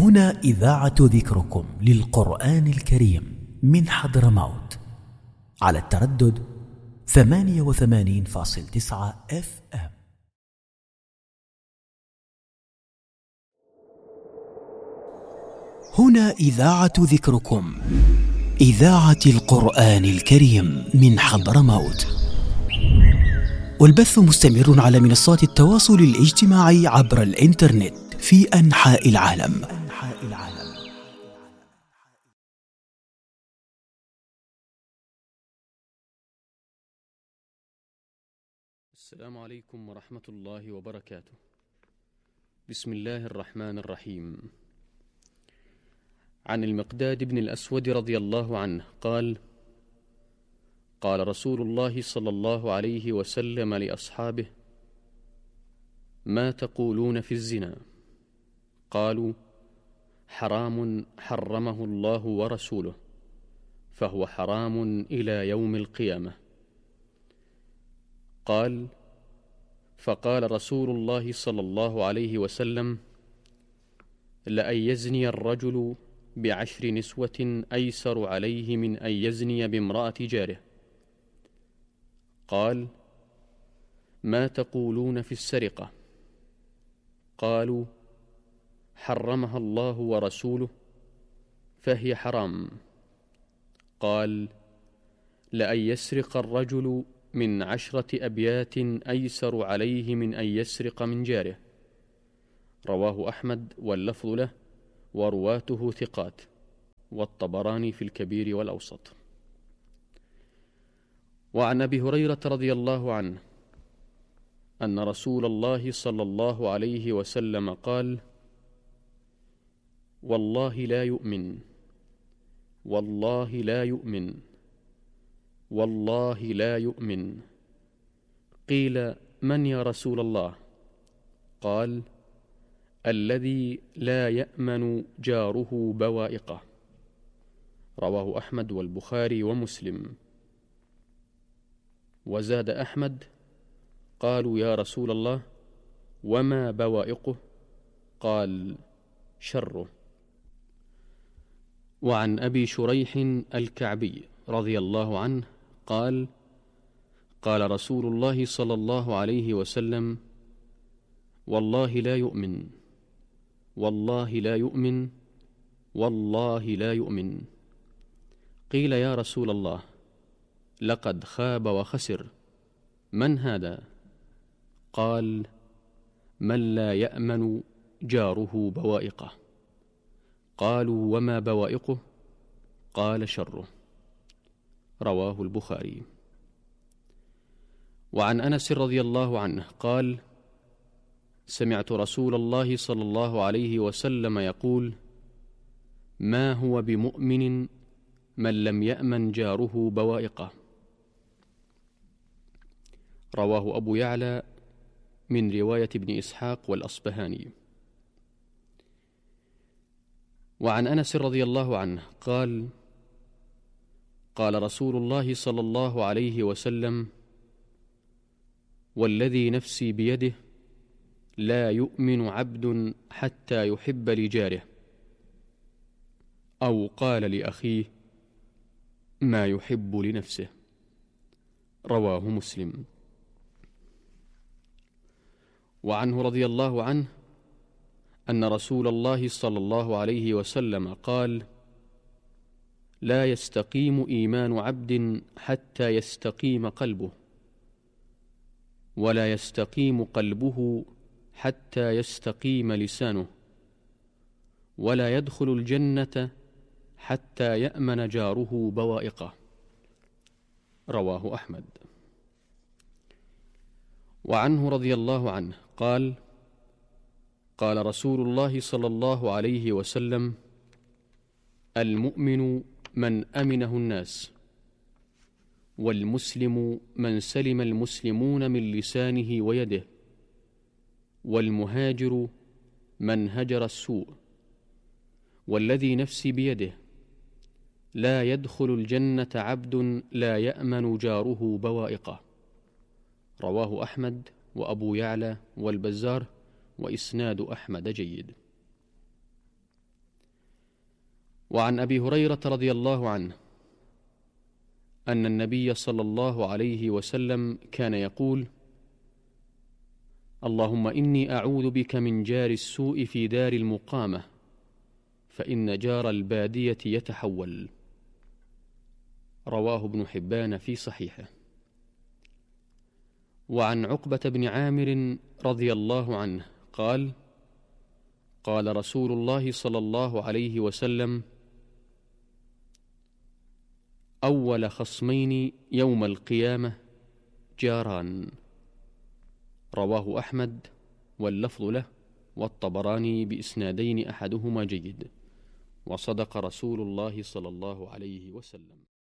هنا إذاعة ذكركم للقرآن الكريم من حضرموت على التردد 88.9 FM. هنا إذاعة ذكركم، إذاعة القرآن الكريم من حضرموت، والبث مستمر على منصات التواصل الاجتماعي عبر الإنترنت في أنحاء العالم. السلام عليكم ورحمة الله وبركاته. بسم الله الرحمن الرحيم. عن المقداد بن الأسود رضي الله عنه قال: قال رسول الله صلى الله عليه وسلم لأصحابه: ما تقولون في الزنا؟ قالوا: حرام حرمه الله ورسوله، فهو حرام إلى يوم القيامة. قال: فقال رسول الله صلى الله عليه وسلم: لأن يزني الرجل ب10 نسوة أيسر عليه من أن يزني بامرأة جاره. قال: ما تقولون في السرقة؟ قالوا: حرمها الله ورسوله، فهي حرام. قال: لأن يسرق الرجل من 10 أبيات أيسر عليه من أن يسرق من جاره. رواه أحمد واللفظ له، ورواته ثقات، والطبراني في الكبير والأوسط. وعن أبي هريرة رضي الله عنه أن رسول الله صلى الله عليه وسلم قال: والله لا يؤمن، والله لا يؤمن، والله لا يؤمن. قيل: من يا رسول الله؟ قال: الذي لا يأمن جاره بوائقه. رواه أحمد والبخاري ومسلم. وزاد أحمد: قالوا يا رسول الله وما بوائقه؟ قال: شره. وعن أبي شريح الكعبي رضي الله عنه قال: قال رسول الله صلى الله عليه وسلم: والله لا يؤمن، والله لا يؤمن، والله لا يؤمن. قيل يا رسول الله لقد خاب وخسر، من هذا؟ قال: من لا يأمن جاره بوائقه. قالوا: وما بوائقه؟ قال: شره. رواه البخاري. وعن أنس رضي الله عنه قال: سمعت رسول الله صلى الله عليه وسلم يقول: ما هو بمؤمن من لم يأمن جاره بوائقه. رواه أبو يعلى من رواية ابن إسحاق والأصبهاني. وعن أنس رضي الله عنه قال: قال رسول الله صلى الله عليه وسلم: والذي نفسي بيده لا يؤمن عبد حتى يحب لجاره، أو قال لأخيه ما يحب لنفسه. رواه مسلم. وعنه رضي الله عنه أن رسول الله صلى الله عليه وسلم قال: لا يستقيم إيمان عبد حتى يستقيم قلبه، ولا يستقيم قلبه حتى يستقيم لسانه، ولا يدخل الجنة حتى يأمن جاره بوائقه. رواه أحمد. وعنه رضي الله عنه قال: قال رسول الله صلى الله عليه وسلم: المؤمن من أمنه الناس، والمسلم من سلم المسلمون من لسانه ويده، والمهاجر من هجر السوء، والذي نفسي بيده لا يدخل الجنة عبد لا يأمن جاره بوائقه. رواه أحمد وأبو يعلى والبزار، وإسناد أحمد جيد. وعن أبي هريرة رضي الله عنه أن النبي صلى الله عليه وسلم كان يقول: اللهم إني أعوذ بك من جار السوء في دار المقامة، فإن جار البادية يتحول. رواه ابن حبان في صحيحه. وعن عقبة بن عامر رضي الله عنه قال: قال رسول الله صلى الله عليه وسلم: أول خصمين يوم القيامة جاران. رواه أحمد واللفظ له، والطبراني بإسنادين أحدهما جيد، وصدق رسول الله صلى الله عليه وسلم.